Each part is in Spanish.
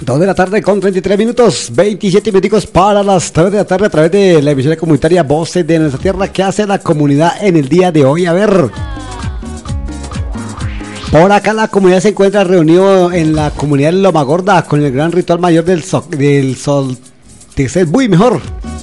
2 de la tarde con 33 minutos, 27 minutos para las 3 de la tarde a través de la emisión comunitaria Voces de Nuestra Tierra. ¿Qué hace la comunidad en el día de hoy? A ver, por acá la comunidad se encuentra reunido en la comunidad de Loma Gorda con el gran ritual mayor del sol muy mejor.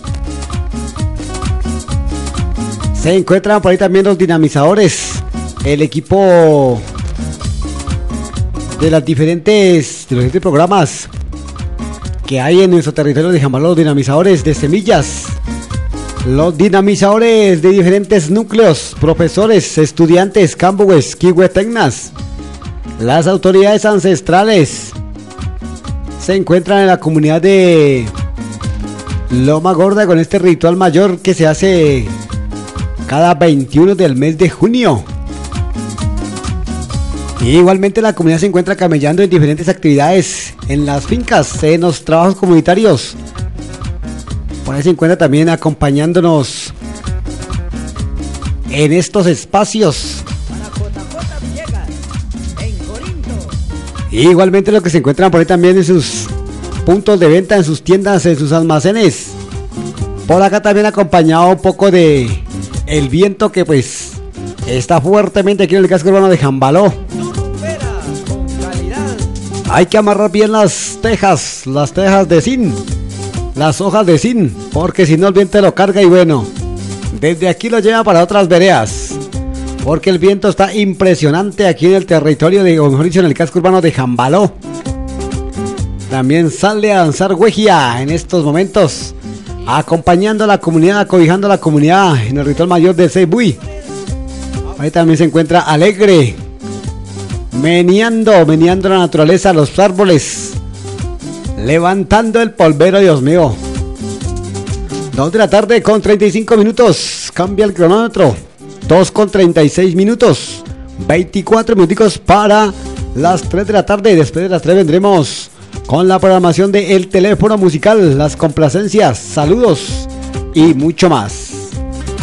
Se encuentran por ahí también los dinamizadores, el equipo de los diferentes programas que hay en nuestro territorio de Jambaló, los dinamizadores de semillas, los dinamizadores de diferentes núcleos, profesores, estudiantes, cambues, kihuetecnas, las autoridades ancestrales se encuentran en la comunidad de Loma Gorda con este ritual mayor que se hace cada 21 del mes de junio. Y igualmente la comunidad se encuentra camellando en diferentes actividades en las fincas, en los trabajos comunitarios. Por ahí se encuentra también acompañándonos en estos espacios. Y igualmente lo que se encuentran por ahí también en sus puntos de venta, en sus tiendas, en sus almacenes. Por acá también acompañado un poco de el viento que pues está fuertemente aquí en el casco urbano de Jambaló. Hay que amarrar bien las tejas de zinc, las hojas de zinc, porque si no el viento lo carga y bueno, desde aquí lo lleva para otras veredas, porque el viento está impresionante aquí en el territorio de, o mejor dicho, en el casco urbano de Jambaló. También sale a danzar Huejia en estos momentos, acompañando a la comunidad, acobijando a la comunidad en el ritual mayor de Seibuy. Ahí también se encuentra Alegre, meneando la naturaleza, los árboles, levantando el polvero, Dios mío. 2 de la tarde con 35 minutos, cambia el cronómetro, 2 con 36 minutos, 24 minuticos para las 3 de la tarde. Después de las 3 vendremos con la programación de El Teléfono Musical, las complacencias, saludos y mucho más.